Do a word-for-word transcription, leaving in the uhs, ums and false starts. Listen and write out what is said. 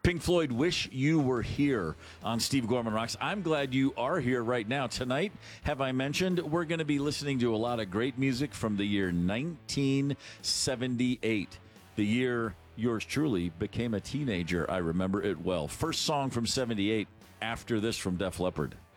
Pink Floyd, Wish You Were Here on Steve Gorman Rocks. I'm glad you are here right now. Tonight, have I mentioned, we're going to be listening to a lot of great music from the year nineteen seventy-eight, the year yours truly became a teenager. I remember it well. First song from seventy-eight, After This from Def Leppard.